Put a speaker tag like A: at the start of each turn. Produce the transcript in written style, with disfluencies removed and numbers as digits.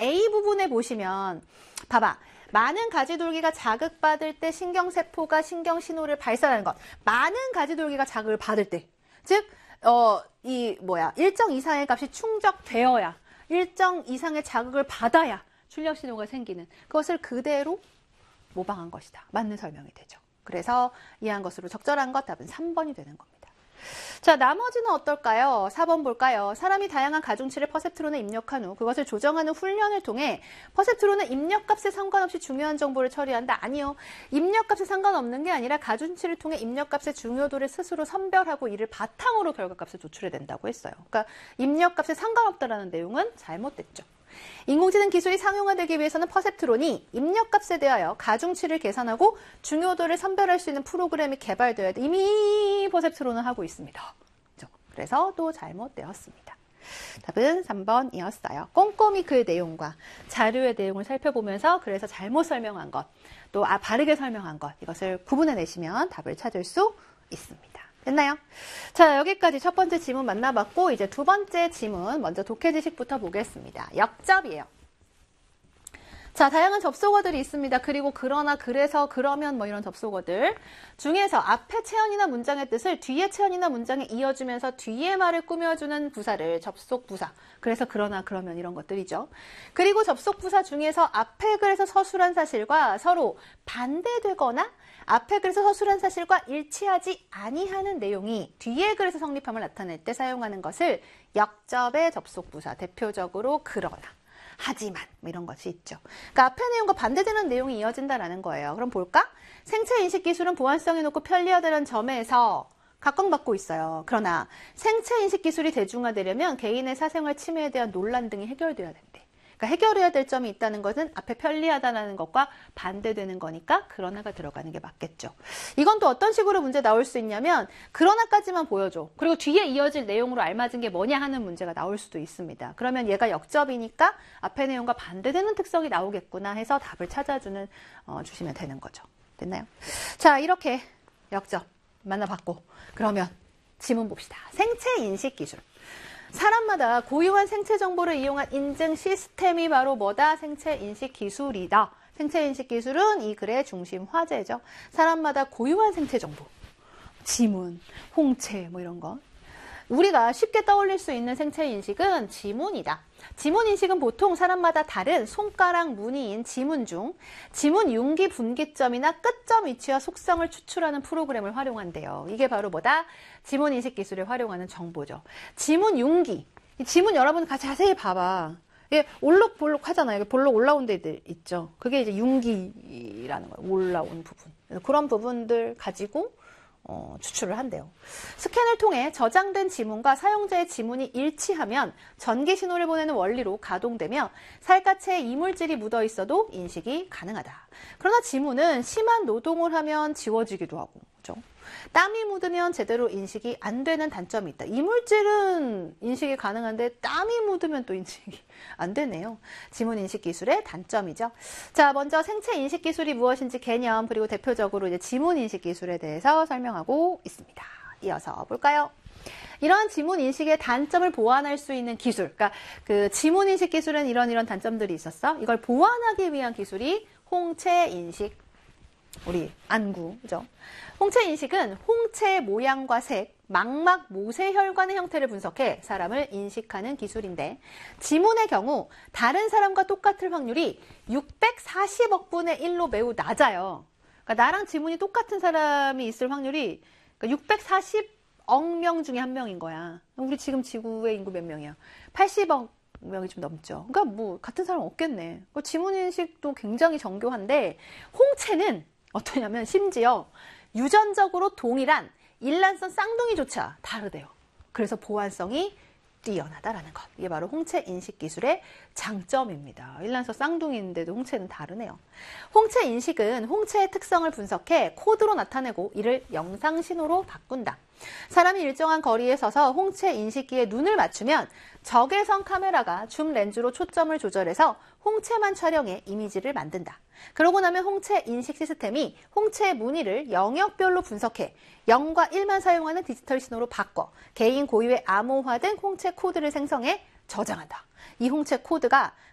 A: A 부분에 보시면 봐봐. 많은 가지돌기가 자극받을 때 신경세포가 신경신호를 발산하는 것. 많은 가지돌기가 자극을 받을 때. 즉 일정 이상의 값이 충족되어야, 일정 이상의 자극을 받아야 출력신호가 생기는, 그것을 그대로 모방한 것이다. 맞는 설명이 되죠. 그래서 이해한 것으로 적절한 것, 답은 3번이 되는 겁니다. 자, 나머지는 어떨까요? 4번 볼까요? 사람이 다양한 가중치를 퍼셉트론에 입력한 후 그것을 조정하는 훈련을 통해 퍼셉트론은 입력값에 상관없이 중요한 정보를 처리한다. 아니요. 입력값에 상관없는 게 아니라 가중치를 통해 입력값의 중요도를 스스로 선별하고 이를 바탕으로 결과값을 도출해야 된다고 했어요. 그러니까 입력값에 상관없다라는 내용은 잘못됐죠. 인공지능 기술이 상용화되기 위해서는 퍼셉트론이 입력값에 대하여 가중치를 계산하고 중요도를 선별할 수 있는 프로그램이 개발되어야 돼. 이미 퍼셉트론은 하고 있습니다. 그래서 또 잘못되었습니다. 답은 3번이었어요. 꼼꼼히 그 내용과 자료의 내용을 살펴보면서 그래서 잘못 설명한 것, 또 바르게 설명한 것, 이것을 구분해내시면 답을 찾을 수 있습니다. 됐나요? 자, 여기까지 첫 번째 지문 만나봤고 이제 두 번째 지문 먼저 독해지식부터 보겠습니다. 역접이에요. 자, 다양한 접속어들이 있습니다. 그리고 그러나, 그래서, 그러면 뭐 이런 접속어들 중에서 앞에 체언이나 문장의 뜻을 뒤에 체언이나 문장에 이어주면서 뒤에 말을 꾸며주는 부사를 접속부사. 그래서 그러나, 그러면 이런 것들이죠. 그리고 접속부사 중에서 앞에 글에서 서술한 사실과 서로 반대되거나 앞에 글에서 서술한 사실과 일치하지 아니하는 내용이 뒤에 글에서 성립함을 나타낼 때 사용하는 것을 역접의 접속부사, 대표적으로 그러나, 하지만 뭐 이런 것이 있죠. 그러니까 앞에 내용과 반대되는 내용이 이어진다라는 거예요. 그럼 볼까? 생체인식 기술은 보안성이 높고 편리하다는 점에서 각광받고 있어요. 그러나 생체인식 기술이 대중화되려면 개인의 사생활 침해에 대한 논란 등이 해결돼야 된대. 그러니까 해결해야 될 점이 있다는 것은 앞에 편리하다는 것과 반대되는 거니까 그러나가 들어가는 게 맞겠죠. 이건 또 어떤 식으로 문제 나올 수 있냐면 그러나까지만 보여줘. 그리고 뒤에 이어질 내용으로 알맞은 게 뭐냐 하는 문제가 나올 수도 있습니다. 그러면 얘가 역접이니까 앞에 내용과 반대되는 특성이 나오겠구나 해서 답을 찾아주는 주시면 되는 거죠. 됐나요? 자, 이렇게 역접 만나봤고 그러면 지문 봅시다. 생체인식 기술. 사람마다 고유한 생체 정보를 이용한 인증 시스템이 바로 뭐다? 생체인식 기술이다. 생체인식 기술은 이 글의 중심 화제죠. 사람마다 고유한 생체 정보, 지문, 홍채 뭐 이런 거. 우리가 쉽게 떠올릴 수 있는 생체인식은 지문이다. 지문인식은 보통 사람마다 다른 손가락 무늬인 지문 중 지문 융기 분기점이나 끝점 위치와 속성을 추출하는 프로그램을 활용한대요. 이게 바로 뭐다? 지문인식 기술을 활용하는 정보죠. 지문 융기. 이 지문 여러분 같이 자세히 봐봐. 이게 올록볼록 하잖아요. 볼록 올라온 데들 있죠. 그게 이제 융기라는 거예요. 올라온 부분. 그런 부분들 가지고 추출을 한대요. 스캔을 통해 저장된 지문과 사용자의 지문이 일치하면 전기 신호를 보내는 원리로 가동되며 살갗에 이물질이 묻어 있어도 인식이 가능하다. 그러나 지문은 심한 노동을 하면 지워지기도 하고, 그렇죠? 땀이 묻으면 제대로 인식이 안 되는 단점이 있다. 이물질은 인식이 가능한데 땀이 묻으면 또 인식이 안 되네요. 지문 인식 기술의 단점이죠. 자, 먼저 생체 인식 기술이 무엇인지 개념, 그리고 대표적으로 이제 지문 인식 기술에 대해서 설명하고 있습니다. 이어서 볼까요? 이러한 지문 인식의 단점을 보완할 수 있는 기술. 그러니까 그 지문 인식 기술은 이런 단점들이 있었어. 이걸 보완하기 위한 기술이 홍채 인식. 우리 안구, 그죠? 홍채 인식은 홍채의 모양과 색, 망막 모세혈관의 형태를 분석해 사람을 인식하는 기술인데 지문의 경우 다른 사람과 똑같을 확률이 640억 분의 1로 매우 낮아요. 그러니까 나랑 지문이 똑같은 사람이 있을 확률이 640억 명 중에 한 명인 거야. 우리 지금 지구의 인구 몇 명이야? 80억 명이 좀 넘죠. 그러니까 뭐 같은 사람 없겠네. 지문 인식도 굉장히 정교한데 홍채는 어떠냐면 심지어 유전적으로 동일한 일란성 쌍둥이조차 다르대요. 그래서 보안성이 뛰어나다라는 것. 이게 바로 홍채 인식 기술의 장점입니다. 일란성 쌍둥이인데도 홍채는 다르네요. 홍채 인식은 홍채의 특성을 분석해 코드로 나타내고 이를 영상 신호로 바꾼다. 사람이 일정한 거리에 서서 홍채 인식기에 눈을 맞추면 적외선 카메라가 줌 렌즈로 초점을 조절해서 홍채만 촬영해 이미지를 만든다. 그러고 나면 홍채 인식 시스템이 홍채의 무늬를 영역별로 분석해 0과 1만 사용하는 디지털 신호로 바꿔 개인 고유의 암호화된 홍채 코드를 생성해 저장한다. 이 홍채 코드가